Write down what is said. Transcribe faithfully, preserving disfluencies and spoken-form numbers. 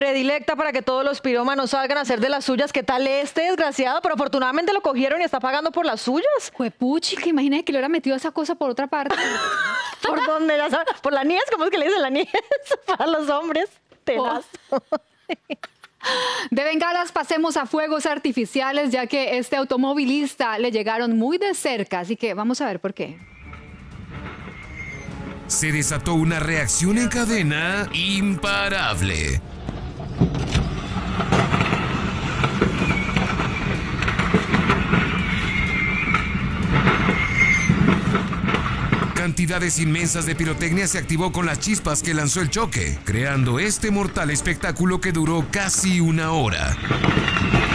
Predilecta para que todos los pirómanos salgan a hacer de las suyas. ¿Qué tal este desgraciado? Pero afortunadamente lo cogieron y está pagando por las suyas. Juepuchi, que imagínate que le hubiera metido esa cosa por otra parte. ¿Por dónde? Ya sabes, por la niez, ¿cómo es que le dicen la niez? Para los hombres. Tenaz. Oh. De bengalas pasemos a fuegos artificiales, ya que este automovilista le llegaron muy de cerca, así que vamos a ver por qué. Se desató una reacción en cadena imparable. Cantidades inmensas de pirotecnia se activó con las chispas que lanzó el choque, creando este mortal espectáculo que duró casi una hora.